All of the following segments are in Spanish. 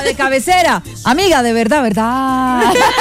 de cabecera, amiga de verdad, ¿verdad?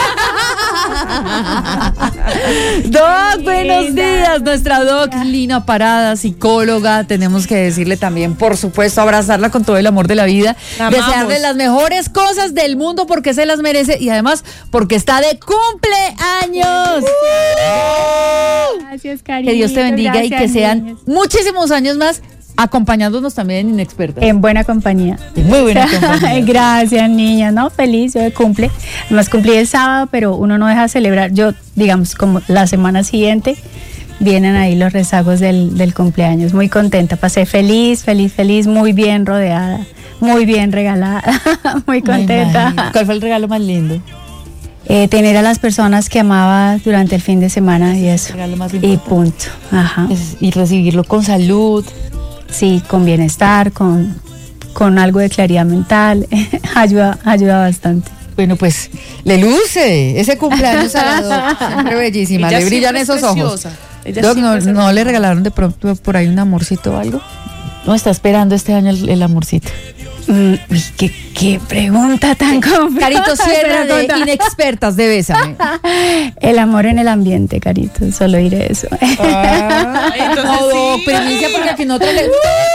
Doc, buenos días, nuestra doc Lina Parada, psicóloga. Tenemos que decirle también, por supuesto, abrazarla con todo el amor de la vida, desearle las mejores cosas del mundo porque se las merece y además porque está de cumpleaños. Gracias, cariño. Que Dios te bendiga. Gracias, y que sean niños. Muchísimos años más acompañándonos también en Inexpertas. En buena compañía. En muy buena compañía. Gracias, niña. No, feliz, yo de cumple. Además cumplí el sábado, pero uno no deja de celebrar. Yo, digamos, como la semana siguiente, vienen ahí los rezagos del cumpleaños. Muy contenta, pasé feliz, muy bien rodeada, muy bien regalada, muy contenta. ¿Cuál fue el regalo más lindo? Tener a las personas que amaba durante el fin de semana y eso. Y punto. Ajá. Y recibirlo con salud. Sí, con bienestar, con algo de claridad mental. ayuda bastante. Bueno, pues le luce ese cumpleaños a la Doc, siempre bellísima, le brillan esos ojos. Doc, ¿no le regalaron de pronto por ahí un amorcito o algo? No, está esperando este año el amorcito. ¿Qué pregunta tan complicada? Carito Sierra de Inexpertas de Bésame. El amor en el ambiente, Carito, solo diré eso. No, primicia porque aquí no te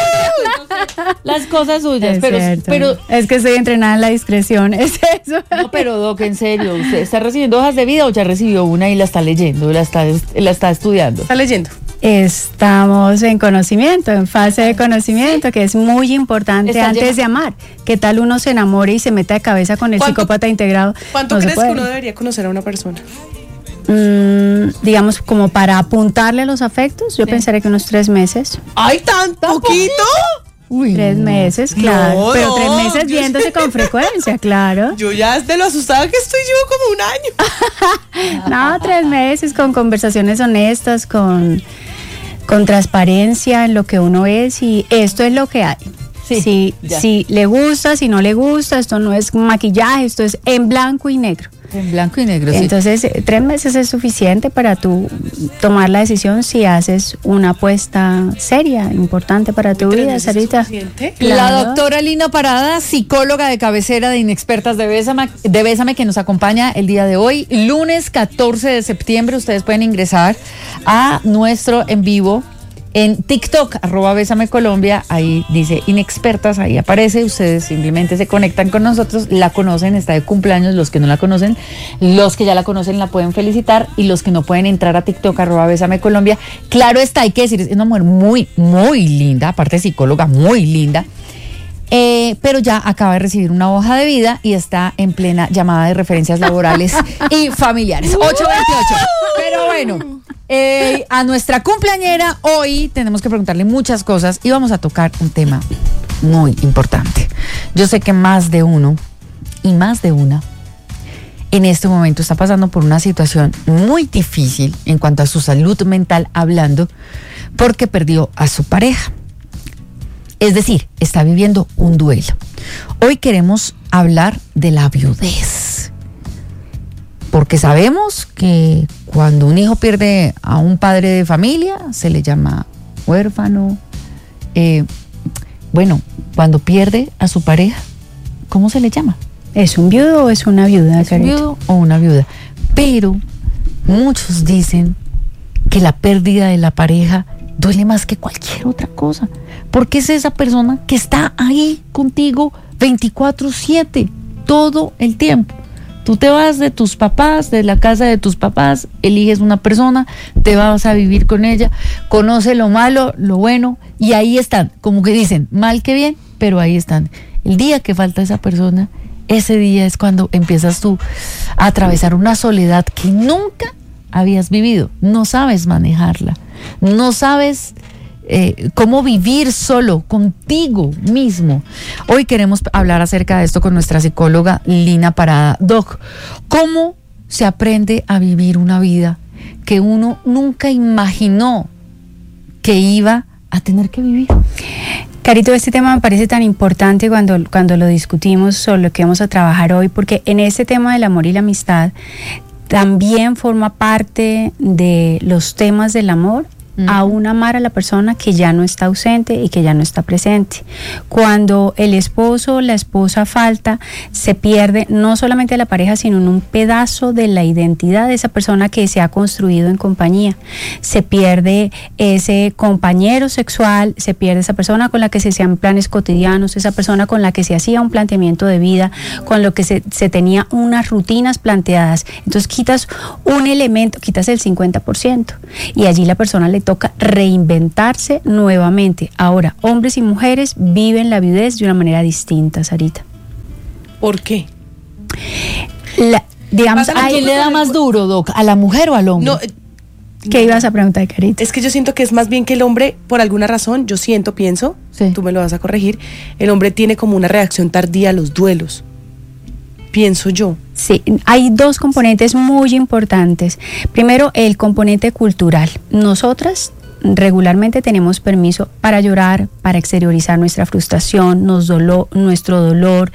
las cosas suyas, pero es que estoy entrenada en la discreción, es eso. No, pero Doc, en serio, ¿usted está recibiendo hojas de vida o ya recibió una y la está leyendo, la está estudiando? Está leyendo. Estamos en conocimiento, en fase de conocimiento, que es muy importante antes de amar. ¿Qué tal uno se enamore y se meta de cabeza con el psicópata integrado? ¿Cuánto crees que uno debería conocer a una persona? Digamos, como para apuntarle a los afectos, yo pensaría que unos 3 meses. ¡Ay, tan poquito! Uy, 3 meses, claro. No, pero 3 meses viéndose con frecuencia, claro. Yo ya de lo asustada que estoy, llevo como un No, año. 3 meses con conversaciones honestas, con transparencia en lo que uno es, y esto es lo que hay. Si le gusta, si no le gusta, esto no es maquillaje, esto es en blanco y negro. En blanco y negro, Entonces, 3 meses es suficiente para tú tomar la decisión si haces una apuesta seria, importante para tu vida, Sarita. Claro. La doctora Lina Parada, psicóloga de cabecera de Inexpertas de Bésame, que nos acompaña el día de hoy, lunes 14 de septiembre. Ustedes pueden ingresar a nuestro en vivo en TikTok, @Bésame Colombia, ahí dice Inexpertas, ahí aparece, ustedes simplemente se conectan con nosotros, la conocen, está de cumpleaños, los que no la conocen, los que ya la conocen la pueden felicitar, y los que no pueden entrar a TikTok, @Bésame Colombia, claro está, hay que decir, es una mujer muy, muy linda, aparte de psicóloga, muy linda, pero ya acaba de recibir una hoja de vida y está en plena llamada de referencias laborales y familiares, 8:28, pero bueno. A nuestra cumpleañera hoy tenemos que preguntarle muchas cosas y vamos a tocar un tema muy importante. Yo sé que más de uno y más de una en este momento está pasando por una situación muy difícil en cuanto a su salud mental hablando, porque perdió a su pareja. Es decir, está viviendo un duelo. Hoy queremos hablar de la viudez, porque sabemos que cuando un hijo pierde a un padre de familia, se le llama huérfano. Bueno, cuando pierde a su pareja, ¿cómo se le llama? ¿Es un viudo o es una viuda? ¿Es un viudo o una viuda? Pero muchos dicen que la pérdida de la pareja duele más que cualquier otra cosa, porque es esa persona que está ahí contigo 24/7, todo el tiempo. Tú te vas de tus papás, de la casa de tus papás, eliges una persona, te vas a vivir con ella, conoce lo malo, lo bueno, y ahí están, como que dicen, mal que bien, pero ahí están. El día que falta esa persona, ese día es cuando empiezas tú a atravesar una soledad que nunca habías vivido. No sabes manejarla, no sabes cómo vivir solo contigo mismo. Hoy queremos hablar acerca de esto con nuestra psicóloga Lina Parada. Doc, ¿cómo se aprende a vivir una vida que uno nunca imaginó que iba a tener que vivir? Carito, este tema me parece tan importante cuando lo discutimos sobre lo que vamos a trabajar hoy, porque en este tema del amor y la amistad también forma parte de los temas del amor, aún amar a la persona que ya no está ausente y que ya no está presente. Cuando el esposo o la esposa falta, se pierde no solamente la pareja, sino un pedazo de la identidad de esa persona que se ha construido en compañía. Se pierde ese compañero sexual, se pierde esa persona con la que se hacían planes cotidianos, esa persona con la que se hacía un planteamiento de vida, con lo que se tenía unas rutinas planteadas. Entonces quitas un elemento, quitas el 50%, y allí la persona le toca reinventarse nuevamente. Ahora, hombres y mujeres viven la viudez de una manera distinta, Sarita. ¿Por qué? ¿A quién le da más duro, Doc? ¿A la mujer o al hombre? No, ¿Qué ibas a preguntar, Carita? es que yo siento que es más bien que el hombre, por alguna razón, pienso, Sí. tú me lo vas a corregir, el hombre tiene como una reacción tardía a los duelos. Pienso yo. Sí, hay dos componentes muy importantes. Primero, el componente cultural. Nosotras regularmente tenemos permiso para llorar, para exteriorizar nuestra frustración, nuestro dolor,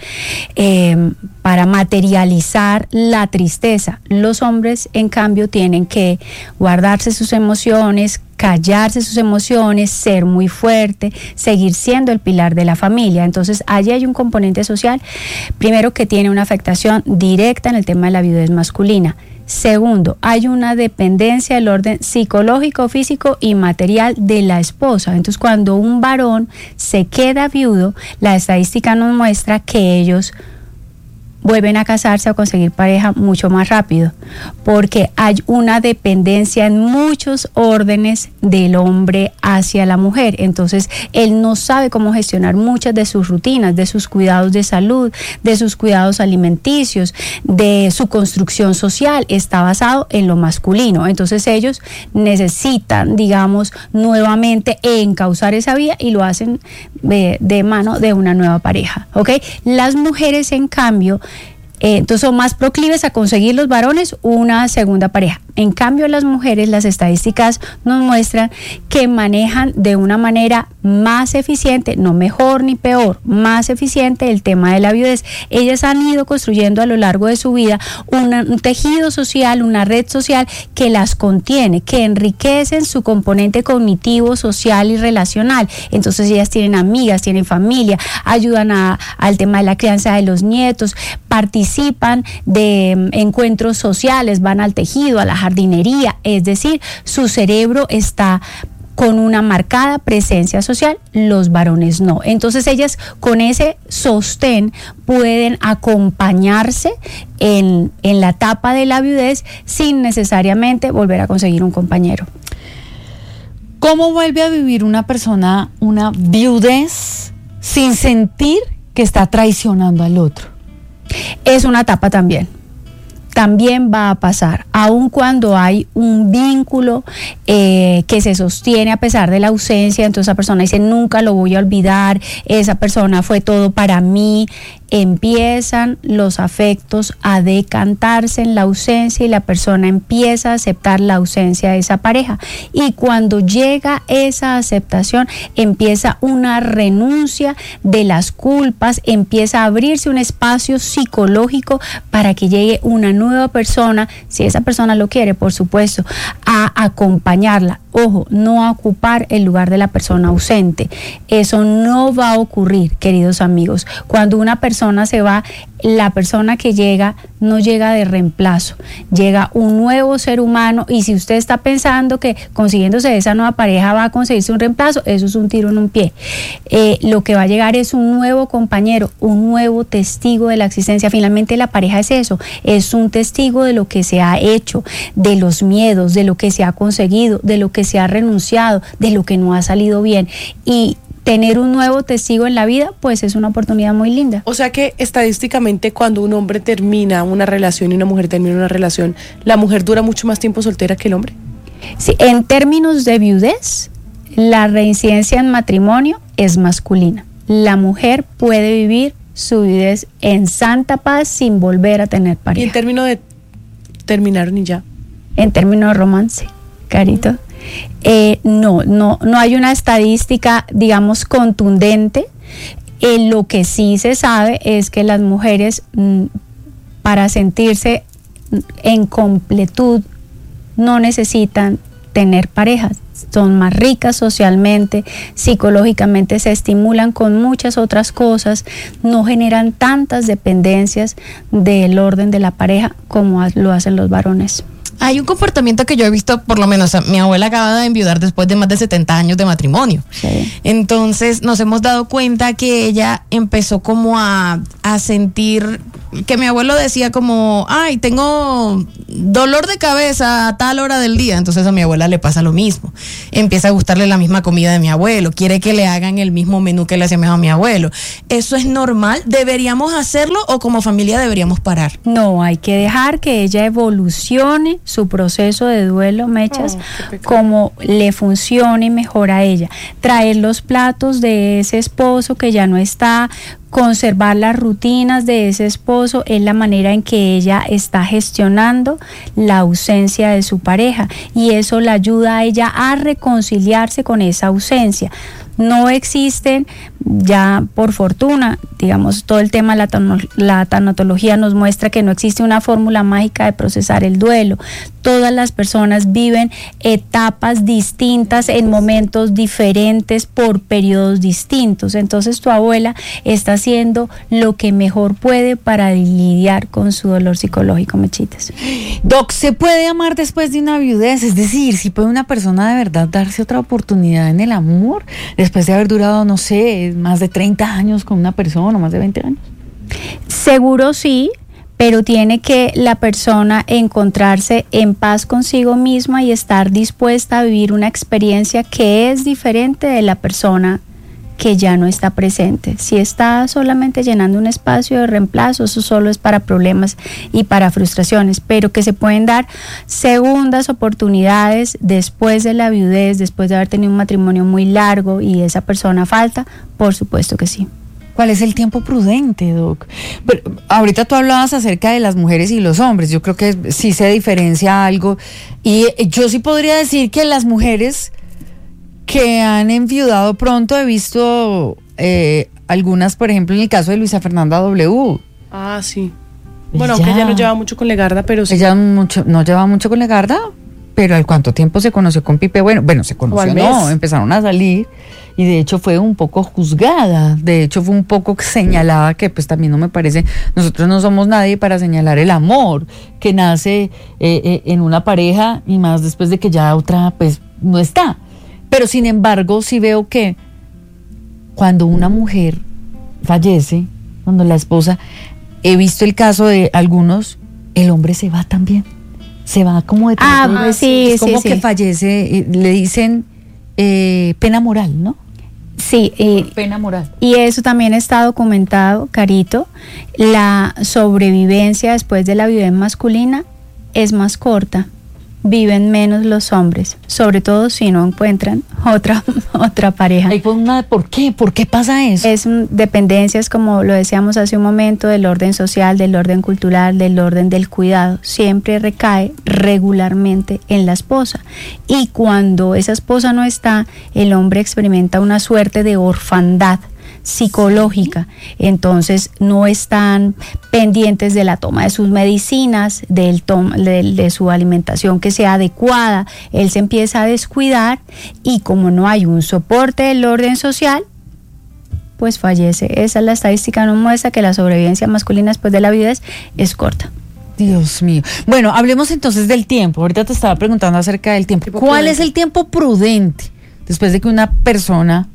para materializar la tristeza. Los hombres, en cambio, tienen que guardarse sus emociones, callarse sus emociones, ser muy fuerte, seguir siendo el pilar de la familia. Entonces, allí hay un componente social, primero, que tiene una afectación directa en el tema de la viudez masculina. Segundo, hay una dependencia del orden psicológico, físico y material de la esposa. Entonces, cuando un varón se queda viudo, la estadística nos muestra que ellos vuelven a casarse o conseguir pareja mucho más rápido, porque hay una dependencia en muchos órdenes del hombre hacia la mujer. Entonces, él no sabe cómo gestionar muchas de sus rutinas, de sus cuidados de salud, de sus cuidados alimenticios, de su construcción social. Está basado en lo masculino. Entonces, ellos necesitan, digamos, nuevamente encauzar esa vía, y lo hacen de mano de una nueva pareja, ¿ok? Las mujeres, en cambio, entonces son más proclives a conseguir los varones una segunda pareja. En cambio, las mujeres, las estadísticas nos muestran que manejan de una manera más eficiente, no mejor ni peor, más eficiente el tema de la viudez. Ellas han ido construyendo a lo largo de su vida un tejido social, una red social que las contiene, que enriquecen su componente cognitivo, social y relacional. Entonces ellas tienen amigas, tienen familia, ayudan al tema de la crianza de los nietos, participan de encuentros sociales, van al tejido, a la jardinería, es decir, su cerebro está con una marcada presencia social, los varones no. Entonces ellas, con ese sostén, pueden acompañarse en la etapa de la viudez sin necesariamente volver a conseguir un compañero. ¿Cómo vuelve a vivir una persona una viudez sin sentir que está traicionando al otro? Es una etapa también va a pasar, aun cuando hay un vínculo que se sostiene a pesar de la ausencia. Entonces esa persona dice, nunca lo voy a olvidar, esa persona fue todo para mí. Empiezan los afectos a decantarse en la ausencia, y la persona empieza a aceptar la ausencia de esa pareja, y cuando llega esa aceptación, empieza una renuncia de las culpas, empieza a abrirse un espacio psicológico para que llegue una nueva persona, si esa persona lo quiere, por supuesto, a acompañarla. Ojo, no a ocupar el lugar de la persona ausente. Eso no va a ocurrir, queridos amigos. Cuando una persona se va, la persona que llega no llega de reemplazo, llega un nuevo ser humano, y si usted está pensando que consiguiéndose esa nueva pareja va a conseguirse un reemplazo, eso es un tiro en un pie. Lo que va a llegar es un nuevo compañero, un nuevo testigo de la existencia. Finalmente la pareja es eso, es un testigo de lo que se ha hecho, de los miedos, de lo que se ha conseguido, de lo que se ha renunciado, de lo que no ha salido bien, y tener un nuevo testigo en la vida, pues es una oportunidad muy linda. O sea que estadísticamente, cuando un hombre termina una relación y una mujer termina una relación, ¿la mujer dura mucho más tiempo soltera que el hombre? Sí, en términos de viudez, la reincidencia en matrimonio es masculina. La mujer puede vivir su viudez en santa paz sin volver a tener pareja. ¿Y en términos de terminaron y ya? En términos de romance, Carito. No hay una estadística, digamos, contundente. Lo que sí se sabe es que las mujeres, para sentirse en completud, no necesitan tener parejas. Son más ricas socialmente, psicológicamente, se estimulan con muchas otras cosas, no generan tantas dependencias del orden de la pareja como lo hacen los varones. Hay un comportamiento que yo he visto, por lo menos, mi abuela acaba de enviudar después de más de 70 años de matrimonio. Sí. Entonces nos hemos dado cuenta que ella empezó como a sentir que mi abuelo decía como, ay, tengo dolor de cabeza a tal hora del día. Entonces a mi abuela le pasa lo mismo. Empieza a gustarle la misma comida de mi abuelo, quiere que le hagan el mismo menú que le hacía a mi abuelo. ¿Eso es normal? ¿Deberíamos hacerlo o como familia deberíamos parar? No, hay que dejar que ella evolucione su proceso de duelo, Mechas, como le funcione mejor a ella. Traer los platos de ese esposo que ya no está, conservar las rutinas de ese esposo, es la manera en que ella está gestionando la ausencia de su pareja, y eso la ayuda a ella a reconciliarse con esa ausencia. No existen, ya por fortuna, digamos, todo el tema de la tanatología nos muestra que no existe una fórmula mágica de procesar el duelo. Todas las personas viven etapas distintas en momentos diferentes por periodos distintos. Entonces tu abuela está haciendo lo que mejor puede para lidiar con su dolor psicológico, Mechitas. Doc, ¿se puede amar después de una viudez? Es decir, ¿si puede una persona de verdad darse otra oportunidad en el amor después de haber durado, no sé, más de 30 años con una persona, más de 20 años? Seguro sí, pero tiene que la persona encontrarse en paz consigo misma y estar dispuesta a vivir una experiencia que es diferente de la persona que ya no está presente. Si está solamente llenando un espacio de reemplazo, eso solo es para problemas y para frustraciones, pero que se pueden dar segundas oportunidades después de la viudez, después de haber tenido un matrimonio muy largo y esa persona falta, por supuesto que sí. ¿Cuál es el tiempo prudente, Doc? Pero ahorita tú hablabas acerca de las mujeres y los hombres. Yo creo que sí se diferencia algo. Y yo sí podría decir que las mujeres que han enviudado pronto, he visto algunas, por ejemplo, en el caso de Luisa Fernanda W. Ah, sí. Bueno, aunque ella no lleva mucho con Legarda, pero sí. Ella no lleva mucho con Legarda, pero ¿al cuánto tiempo se conoció con Pipe? Bueno, se conoció, no, empezaron a salir. Y de hecho fue un poco juzgada, de hecho fue un poco señalada, que pues también no me parece, nosotros no somos nadie para señalar el amor que nace en una pareja, y más después de que ya otra pues no está. Pero sin embargo sí veo que cuando una mujer fallece, cuando la esposa, he visto el caso de algunos, el hombre se va también, se va como de pues sí, es como sí, que sí. fallece, le dicen pena moral, ¿no? Sí, Pena moral. y eso también está documentado, Carito. La sobrevivencia después de la viudez masculina es más corta, viven menos los hombres, sobre todo si no encuentran otra pareja. ¿Por qué? ¿Por qué pasa eso? Es dependencias, como lo decíamos hace un momento, del orden social, del orden cultural, del orden del cuidado. Siempre recae regularmente en la esposa. Y cuando esa esposa no está, el hombre experimenta una suerte de orfandad psicológica. Entonces no están pendientes de la toma de sus medicinas, de su alimentación que sea adecuada. Él se empieza a descuidar, y como no hay un soporte del orden social, pues fallece. Esa es la estadística, nos muestra que la sobrevivencia masculina después de la viudez es corta. Dios mío. Bueno, hablemos entonces del tiempo. Ahorita te estaba preguntando acerca del tiempo. ¿Cuál es el tiempo prudente después de que una persona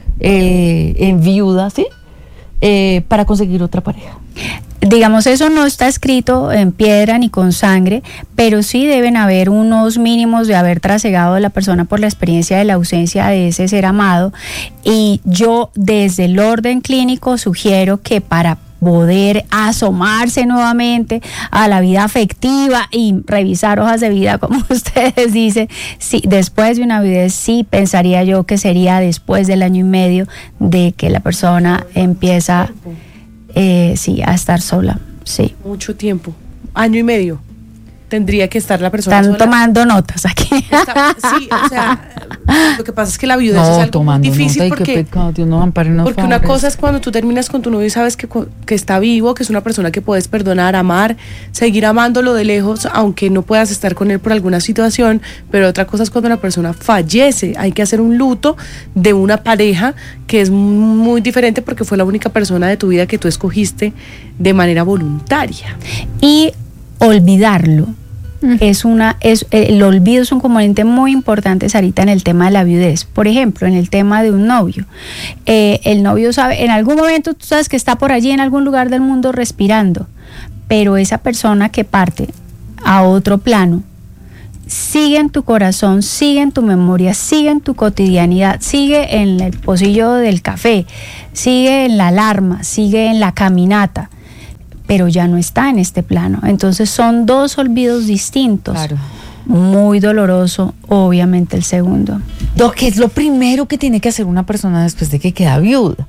enviuda, ¿sí? Para conseguir otra pareja? Digamos, eso no está escrito en piedra ni con sangre, pero sí deben haber unos mínimos de haber trasegado a la persona por la experiencia de la ausencia de ese ser amado. Y yo, desde el orden clínico, sugiero que para poder asomarse nuevamente a la vida afectiva y revisar hojas de vida, como ustedes dicen, sí, después de una viudez, sí pensaría yo que sería después del 1 año y medio de que la persona empieza a estar sola. Sí. Mucho tiempo. 1 año y medio. tendría que estar la persona Están sola. tomando notas aquí. Sí, o sea, lo que pasa es que la viudez es No, algo tomando muy difícil nota y qué pecado, Dios no ampare, no porque una favores. cosa es cuando tú terminas con tu novio y sabes que está vivo, que es una persona que puedes perdonar, amar, seguir amándolo de lejos, aunque no puedas estar con él por alguna situación, pero otra cosa es cuando la persona fallece. Hay que hacer un luto de una pareja que es muy diferente porque fue la única persona de tu vida que tú escogiste de manera voluntaria. Y olvidarlo. El olvido es un componente muy importante, Sarita, en el tema de la viudez. Por ejemplo, en el tema de un novio. El novio sabe, en algún momento tú sabes que está por allí en algún lugar del mundo respirando, pero esa persona que parte a otro plano sigue en tu corazón, sigue en tu memoria, sigue en tu cotidianidad, sigue en el pocillo del café, sigue en la alarma, sigue en la caminata, pero ya no está en este plano. Entonces son dos olvidos distintos. Claro. Muy doloroso, obviamente, el segundo. Doc, ¿qué es lo primero que tiene que hacer una persona después de que queda viuda?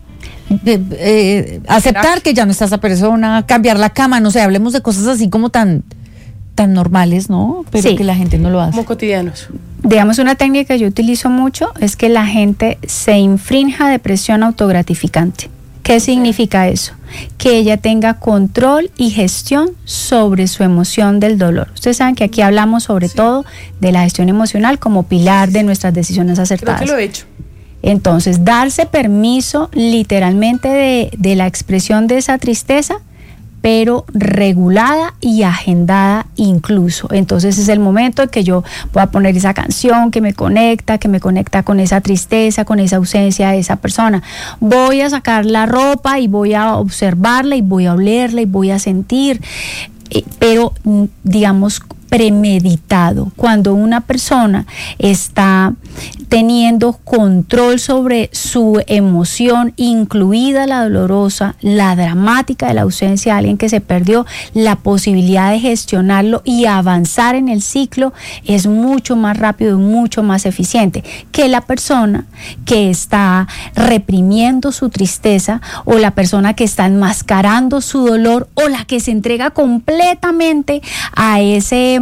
Aceptar que ya no está esa persona, cambiar la cama, no sé, hablemos de cosas así como tan normales, ¿no? Pero Sí. que la gente no lo hace. Como cotidianos. Digamos, una técnica que yo utilizo mucho es que la gente se infrinja depresión autogratificante. ¿Qué significa eso? Que ella tenga control y gestión sobre su emoción del dolor. Ustedes saben que aquí hablamos sobre todo de la gestión emocional como pilar de nuestras decisiones Creo acertadas. que lo he hecho. Entonces, darse permiso literalmente de la expresión de esa tristeza, pero regulada y agendada incluso. Entonces es el momento en que yo voy a poner esa canción que me conecta con esa tristeza, con esa ausencia de esa persona. Voy a sacar la ropa y voy a observarla y voy a olerla y voy a sentir, pero digamos premeditado. Cuando una persona está teniendo control sobre su emoción, incluida la dolorosa, la dramática de la ausencia de alguien que se perdió, la posibilidad de gestionarlo y avanzar en el ciclo es mucho más rápido y mucho más eficiente que la persona que está reprimiendo su tristeza, o la persona que está enmascarando su dolor, o la que se entrega completamente a ese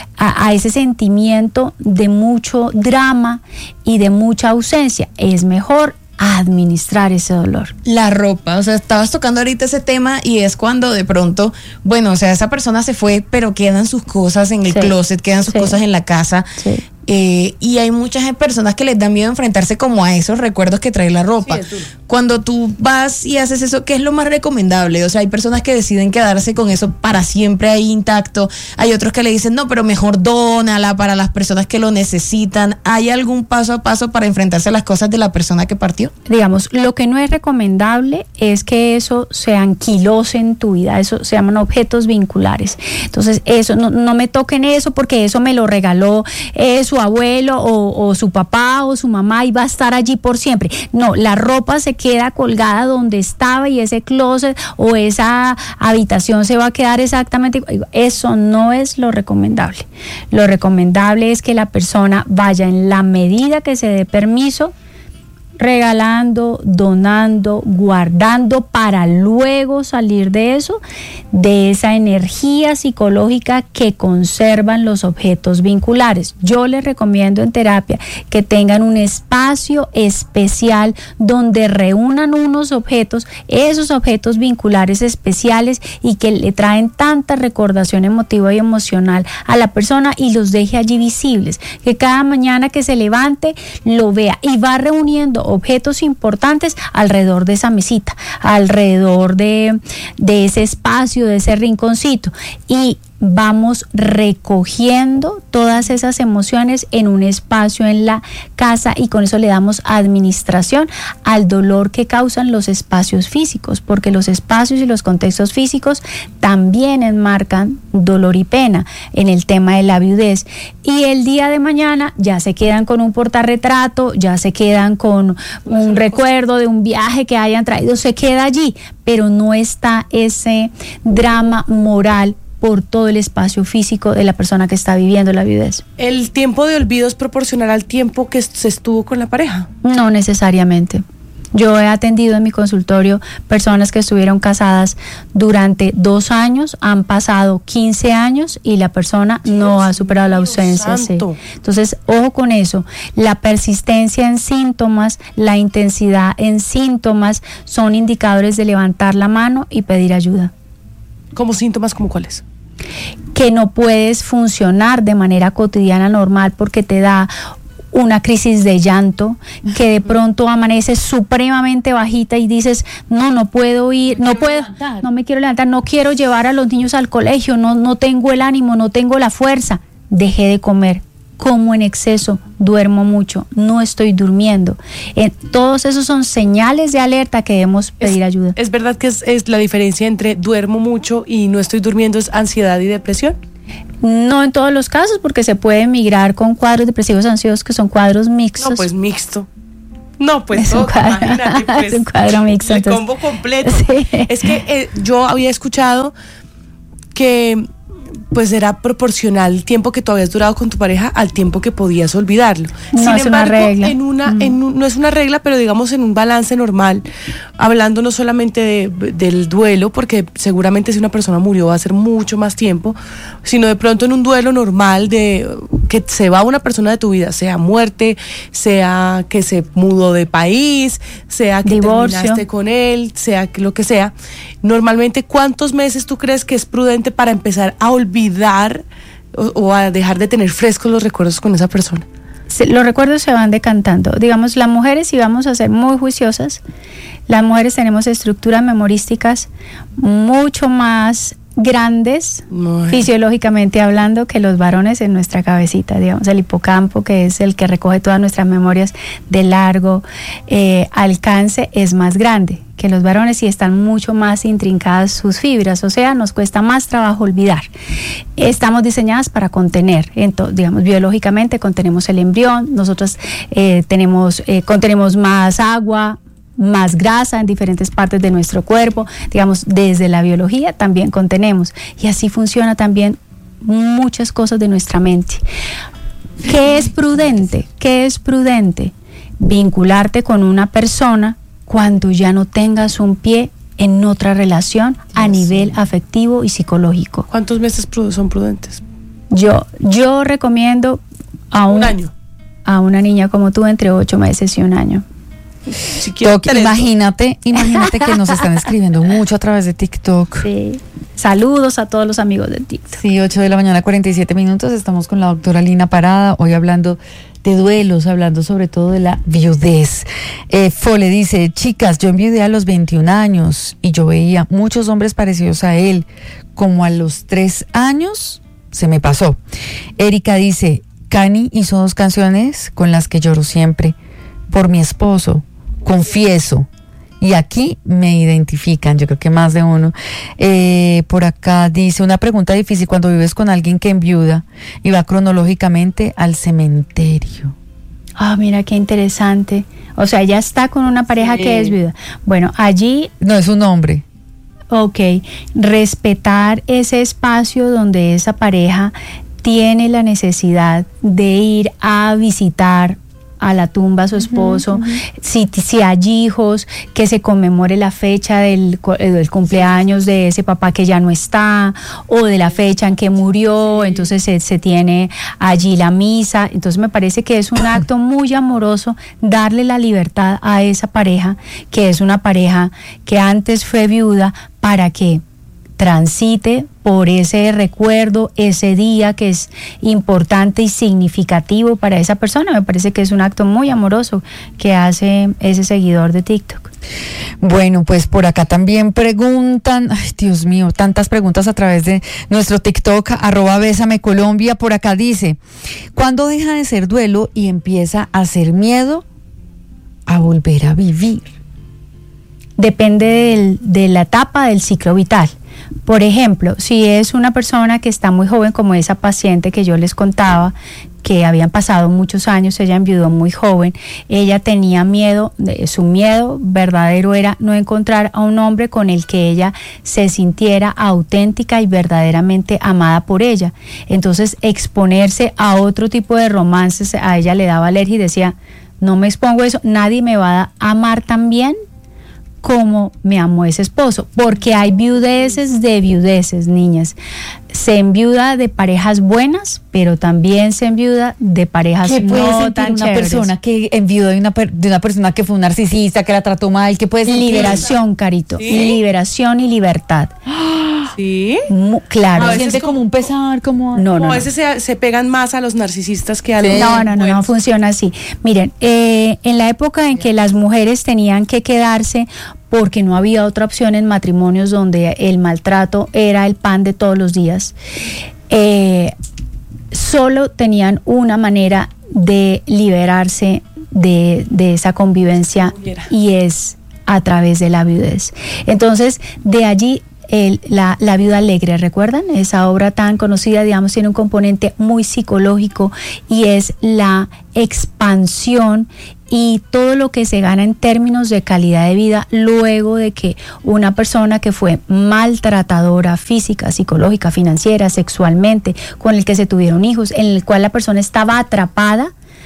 sentimiento de mucho drama y de mucha ausencia. Es mejor administrar ese dolor. La ropa, o sea, estabas tocando ahorita ese tema y es cuando de pronto, bueno, o sea, esa persona se fue, pero quedan sus cosas en el Sí. closet, quedan sus Sí. cosas en la casa. Sí. Y hay muchas personas que les da miedo enfrentarse como a esos recuerdos que trae la ropa. Sí, es duro. Cuando tú vas y haces eso, ¿qué es lo más recomendable? O sea, hay personas que deciden quedarse con eso para siempre ahí intacto. Hay otros que le dicen, no, pero mejor dónala para las personas que lo necesitan. ¿Hay algún paso a paso para enfrentarse a las cosas de la persona que partió? Digamos, lo que no es recomendable es que eso se anquilose en tu vida. Eso se llaman objetos vinculares. Entonces, eso, no me toquen eso porque eso me lo regaló su abuelo o su papá o su mamá y va a estar allí por siempre. No, la ropa se queda colgada donde estaba y ese closet o esa habitación se va a quedar exactamente igual. Eso no es lo recomendable. Lo recomendable es que la persona vaya en la medida que se dé permiso, regalando, donando, guardando para luego salir de eso, de esa energía psicológica que conservan los objetos vinculares. Yo les recomiendo en terapia que tengan un espacio especial donde reúnan unos objetos, esos objetos vinculares especiales y que le traen tanta recordación emotiva y emocional a la persona y los deje allí visibles, que cada mañana que se levante lo vea y va reuniendo objetos importantes alrededor de esa mesita, alrededor de ese espacio, de ese rinconcito, y vamos recogiendo todas esas emociones en un espacio en la casa y con eso le damos administración al dolor que causan los espacios físicos, porque los espacios y los contextos físicos también enmarcan dolor y pena en el tema de la viudez. Y el día de mañana ya se quedan con un portarretrato, ya se quedan con un recuerdo de un viaje que hayan traído, se queda allí, pero no está ese drama moral por todo el espacio físico de la persona que está viviendo la viudez. ¿El tiempo de olvido es proporcional al tiempo que se estuvo con la pareja? No necesariamente. Yo he atendido en mi consultorio personas que estuvieron casadas durante 2 años, han pasado 15 años y la persona no ha superado la ausencia. Sí. Entonces, ojo con eso. La persistencia en síntomas, la intensidad en síntomas son indicadores de levantar la mano y pedir ayuda. ¿Como síntomas como cuáles? Que no puedes funcionar de manera cotidiana normal porque te da una crisis de llanto, que de pronto amaneces supremamente bajita y dices, no puedo ir, no me quiero levantar, no quiero llevar a los niños al colegio, no tengo el ánimo, no tengo la fuerza, dejé de comer, como en exceso, duermo mucho, no estoy durmiendo. Todos esos son señales de alerta que debemos pedir ayuda. ¿Es verdad que es la diferencia entre duermo mucho y no estoy durmiendo es ansiedad y depresión? No en todos los casos, porque se puede migrar con cuadros depresivos ansiosos que son cuadros mixtos. No, pues mixto. No, pues es todo, un cuadro, imagínate, pues, es un cuadro mixto. El combo completo. Sí. Es que yo había escuchado que pues era proporcional el tiempo que tú habías durado con tu pareja al tiempo que podías olvidarlo. No Sin es embargo, una regla. No es una regla, pero digamos en un balance normal, hablando no solamente del duelo, porque seguramente si una persona murió va a ser mucho más tiempo, sino de pronto en un duelo normal de que se va una persona de tu vida, sea muerte, sea que se mudó de país, sea que divorcio, terminaste con él, sea que lo que sea. Normalmente, ¿cuántos meses tú crees que es prudente para empezar a olvidar o a dejar de tener frescos los recuerdos con esa persona? Los recuerdos se van decantando. Digamos, las mujeres, si vamos a ser muy juiciosas, las mujeres tenemos estructuras memorísticas mucho más grandes, fisiológicamente hablando, que los varones en nuestra cabecita. Digamos, el hipocampo, que es el que recoge todas nuestras memorias de largo alcance, es más grande que los varones y están mucho más intrincadas sus fibras, o sea, nos cuesta más trabajo olvidar. Estamos diseñadas para contener, entonces, digamos, biológicamente contenemos el embrión, nosotros contenemos más agua, más grasa en diferentes partes de nuestro cuerpo, digamos, desde la biología también contenemos, y así funciona también muchas cosas de nuestra mente. ¿Qué es prudente? ¿Qué es prudente? Vincularte con una persona cuando ya no tengas un pie en otra relación a nivel afectivo y psicológico. ¿Cuántos meses son prudentes? Yo recomiendo un año. A una niña como tú entre 8 meses y 1 año. Si imagínate que nos están escribiendo mucho a través de TikTok. Sí. Saludos a todos los amigos de TikTok. Sí, 8 de la mañana, 47 minutos. Estamos con la doctora Lina Parada, hoy hablando de duelos, hablando sobre todo de la viudez. Fole dice, chicas, yo enviudé a los 21 años y yo veía muchos hombres parecidos a él. Como a los 3 años se me pasó. Erika dice, Cani hizo 2 canciones con las que lloro siempre. Por mi esposo, confieso. Y aquí me identifican, yo creo que más de uno. Por acá dice, una pregunta difícil cuando vives con alguien que enviuda y va cronológicamente al cementerio. Ah, mira qué interesante. O sea, ya está con una pareja que es viuda. Bueno, allí... No, es un hombre. Ok, respetar ese espacio donde esa pareja tiene la necesidad de ir a visitar a la tumba a su esposo, si hay hijos, que se conmemore la fecha del cumpleaños de ese papá que ya no está, o de la fecha en que murió, entonces se tiene allí la misa. Entonces me parece que es un acto muy amoroso darle la libertad a esa pareja, que es una pareja que antes fue viuda, para que transite por ese recuerdo, ese día que es importante y significativo para esa persona. Me parece que es un acto muy amoroso que hace ese seguidor de TikTok. Bueno, pues por acá también preguntan, ay Dios mío, tantas preguntas a través de nuestro TikTok, @BésameColombia. Por acá dice, ¿cuándo deja de ser duelo y empieza a ser miedo a volver a vivir? Depende de la etapa del ciclo vital. Por ejemplo, si es una persona que está muy joven, como esa paciente que yo les contaba, que habían pasado muchos años, ella enviudó muy joven, ella tenía miedo, su miedo verdadero era no encontrar a un hombre con el que ella se sintiera auténtica y verdaderamente amada por ella. Entonces, exponerse a otro tipo de romances a ella le daba alergia y decía, no me expongo a eso, nadie me va a amar tan bien como me amó ese esposo, porque hay viudeces de viudeces, niñas. Se enviuda de parejas buenas, pero también se enviuda de parejas ¿Qué puede no sentir tan una chéveres. persona que enviudó de una persona que fue un narcisista, que la trató mal? ¿Qué puede sentir? Liberación, Carito, ¿Sí? liberación y libertad. ¿Sí? Claro. A veces Siente como un pesar, como... No, Como no, a no. veces se pegan más a los narcisistas que a Sí. los No buenos. funciona así. Miren, en la época en que las mujeres tenían que quedarse porque no había otra opción en matrimonios donde el maltrato era el pan de todos los días, solo tenían una manera de liberarse de esa convivencia y es a través de la viudez. Entonces, de allí la viuda alegre, ¿recuerdan? Esa obra tan conocida, digamos, tiene un componente muy psicológico y es la expansión y todo lo que se gana en términos de calidad de vida luego de que una persona que fue maltratadora física, psicológica, financiera, sexualmente, con el que se tuvieron hijos, en el cual la persona estaba atrapada,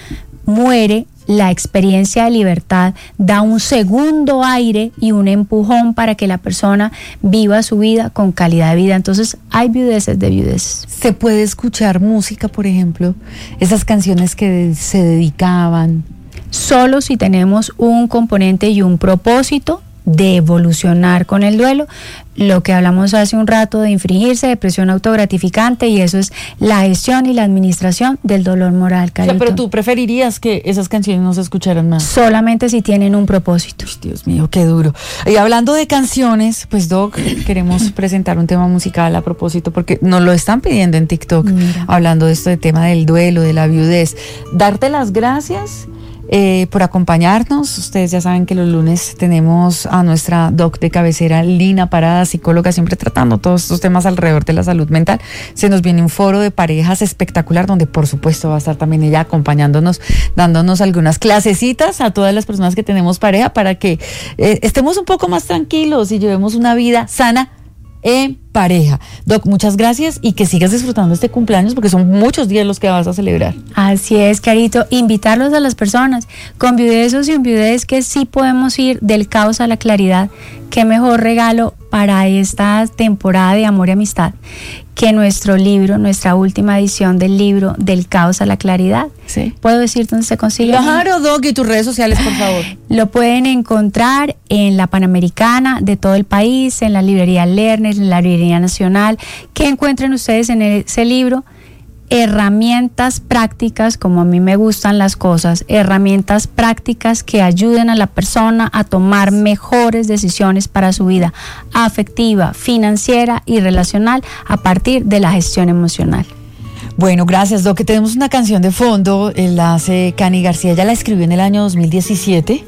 muere. La experiencia de libertad da un segundo aire y un empujón para que la persona viva su vida con calidad de vida. Entonces hay viudeces de viudeces. ¿Se puede escuchar música, por ejemplo? Esas canciones que se dedicaban. Solo si tenemos un componente y un propósito de evolucionar con el duelo, lo que hablamos hace un rato de infringirse, depresión autogratificante, y eso es la gestión y la administración del dolor moral, O sea, Carito. pero tú preferirías que esas canciones no se escucharan más. Solamente si tienen un propósito. Dios mío, qué duro. Y hablando de canciones, pues Doc, queremos presentar un tema musical a propósito, porque nos lo están pidiendo en TikTok, Mira. hablando de esto de tema del duelo, de la viudez. Darte las gracias por acompañarnos. Ustedes ya saben que los lunes tenemos a nuestra doc de cabecera, Lina Parada, psicóloga, siempre tratando todos estos temas alrededor de la salud mental. Se nos viene un foro de parejas espectacular, donde por supuesto va a estar también ella acompañándonos, dándonos algunas clasecitas a todas las personas que tenemos pareja para que estemos un poco más tranquilos y llevemos una vida sana en pareja. Doc, muchas gracias y que sigas disfrutando este cumpleaños, porque son muchos días los que vas a celebrar. Así es, Carito, invitarlos a las personas con viudez o sin viudez, que sí podemos ir del caos a la claridad. Qué mejor regalo para esta temporada de amor y amistad que nuestro libro, nuestra última edición del libro Del caos a la claridad. Sí. ¿Puedo decir dónde se consigue? Claro, Doc, y tus redes sociales, por favor. Lo pueden encontrar en la Panamericana de todo el país, en la librería Lerner, en la librería Nacional. ¿Qué encuentren ustedes en ese libro? Herramientas prácticas, como a mí me gustan las cosas, herramientas prácticas que ayuden a la persona a tomar mejores decisiones para su vida afectiva, financiera y relacional a partir de la gestión emocional. Bueno, gracias, Doc. Que tenemos una canción de fondo, la hace Cani García, ella la escribió en el año 2017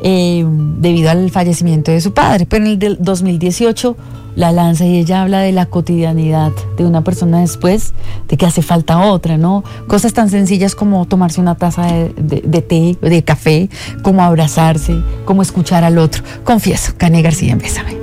debido al fallecimiento de su padre, pero en el del 2018 la lanza y ella habla de la cotidianidad de una persona después de que hace falta otra, ¿no? Cosas tan sencillas como tomarse una taza de té, de café, como abrazarse, como escuchar al otro. Confieso, Cani García, Bésame.